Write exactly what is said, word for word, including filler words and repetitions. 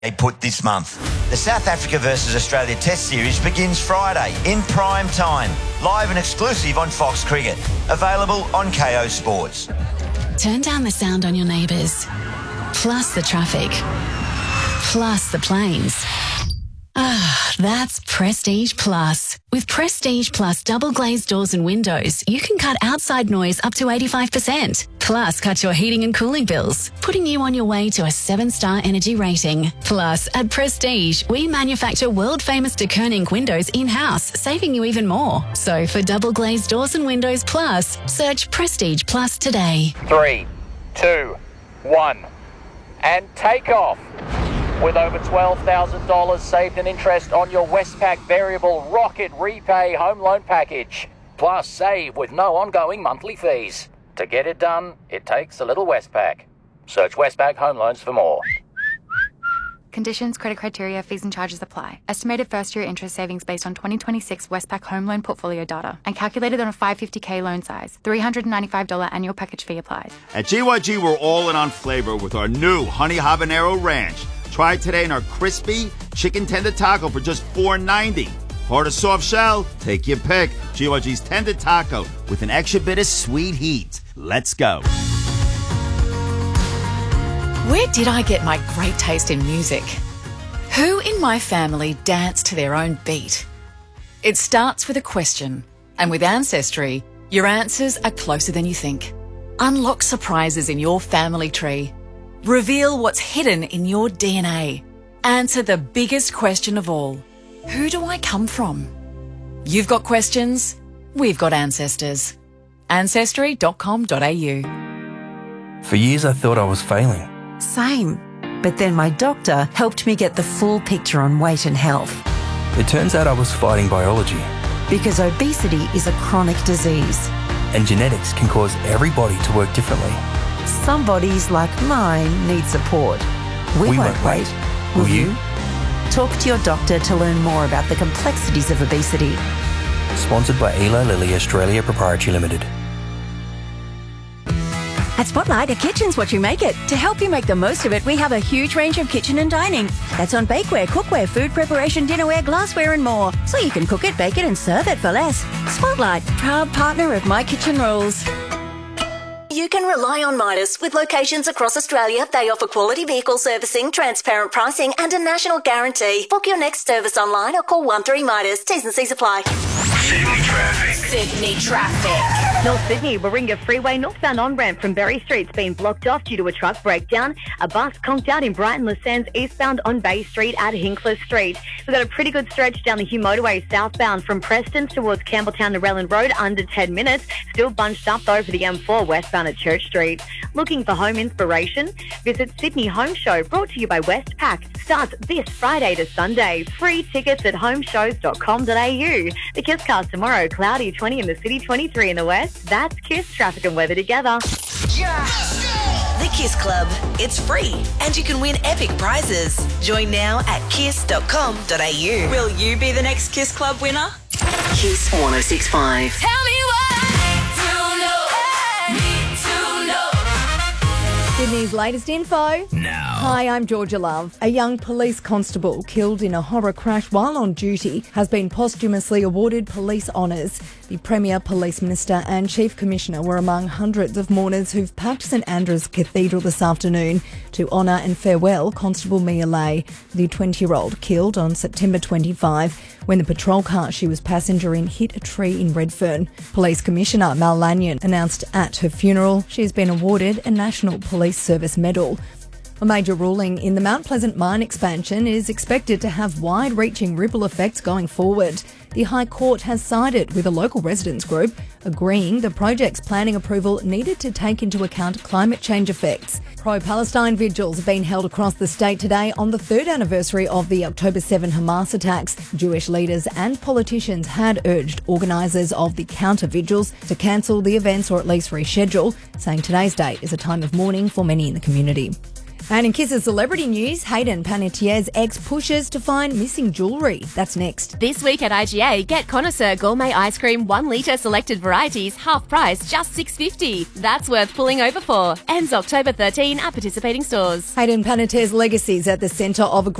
They put this month. The South Africa versus Australia Test Series begins Friday in prime time, live and exclusive on Fox Cricket. Available on K O Sports. Turn down the sound on your neighbours, plus the traffic, plus the planes. Ah, that's Prestige Plus. With Prestige Plus double glazed doors and windows, you can cut outside noise up to eighty-five percent. Plus, cut your heating and cooling bills, putting you on your way to a seven-star energy rating. Plus, at Prestige, we manufacture world-famous de Koning windows in-house, saving you even more. So, for double glazed doors and windows plus, search Prestige Plus today. Three, two, one, and take off. With over twelve thousand dollars saved in interest on your Westpac Variable Rocket Repay Home Loan Package. Plus, save with no ongoing monthly fees. To get it done, it takes a little Westpac. Search Westpac Home Loans for more. Conditions, credit criteria, fees and charges apply. Estimated first-year interest savings based on twenty twenty-six Westpac Home Loan Portfolio data and calculated on a five hundred fifty thousand loan size. three hundred ninety-five dollars annual package fee applies. At G Y G, we're all in on flavor with our new Honey Habanero Ranch. Try it today in our crispy chicken tender taco for just four ninety. Hard or soft shell? Take your pick. G Y G's tender taco with an extra bit of sweet heat. Let's go. Where did I get my great taste in music? Who in my family danced to their own beat? It starts with a question, and with Ancestry, your answers are closer than you think. Unlock surprises in your family tree. Reveal what's hidden in your D N A. Answer the biggest question of all. Who do I come from? You've got questions, we've got ancestors. ancestry dot com dot a u. For years I thought I was failing. Same. But then my doctor helped me get the full picture on weight and health. It turns out I was fighting biology. Because obesity is a chronic disease. And genetics can cause every body to work differently. Some bodies, like mine, need support. We, we won't, won't wait. wait. Will you? Talk to your doctor to learn more about the complexities of obesity. Sponsored by Eli Lilly Australia Proprietary Limited. At Spotlight, a kitchen's what you make it. To help you make the most of it, we have a huge range of kitchen and dining. That's on bakeware, cookware, food preparation, dinnerware, glassware and more. So you can cook it, bake it and serve it for less. Spotlight, proud partner of My Kitchen Rules. You can rely on Midas. With locations across Australia, they offer quality vehicle servicing, transparent pricing and a national guarantee. Book your next service online or call one three Midas. T's and C's apply. Sydney traffic. Sydney traffic. North Sydney, Warringah Freeway northbound on-ramp from Berry Street's been blocked off due to a truck breakdown. A bus conked out in Brighton Le Sands eastbound on Bay Street at Hinkler Street. We've got a pretty good stretch down the Hugh Motorway southbound from Preston towards Campbelltown to Relland Road, under ten minutes. Still bunched up though for the M four westbound at Church Street. Looking for home inspiration? Visit Sydney Home Show, brought to you by Westpac. Starts this Friday to Sunday. Free tickets at home shows dot com dot a u. The Kiss Cast tomorrow, cloudy twenty in the city, twenty-three in the west. That's Kiss traffic and weather together. The Kiss Club. It's free and you can win epic prizes. Join now at kiss dot com dot a u. Will you be the next Kiss Club winner? Kiss one oh six point five. Tell me what to know. Need to know. Sydney's latest info. Now. Hi, I'm Georgia Love. A young police constable killed in a horror crash while on duty has been posthumously awarded police honours. The Premier, Police Minister and Chief Commissioner were among hundreds of mourners who've packed St Andrew's Cathedral this afternoon to honour and farewell Constable Mia Lay, the twenty-year-old killed on September twenty-fifth when the patrol car she was passenger in hit a tree in Redfern. Police Commissioner Mal Lanyon announced at her funeral she's been awarded a National Police Service Medal. A major ruling in the Mount Pleasant mine expansion is expected to have wide-reaching ripple effects going forward. The High Court has sided with a local residents group, agreeing the project's planning approval needed to take into account climate change effects. Pro-Palestine vigils have been held across the state today on the third anniversary of the October seventh Hamas attacks. Jewish leaders and politicians had urged organisers of the counter-vigils to cancel the events or at least reschedule, saying today's date is a time of mourning for many in the community. And in Kiss's celebrity news, Hayden Panettiere's ex pushes to find missing jewellery. That's next. This week at I G A, get Connoisseur Gourmet Ice Cream one litre selected varieties, half price, just six dollars fifty. That's worth pulling over for. Ends October thirteenth at participating stores. Hayden Panettiere's legacy is at the centre of a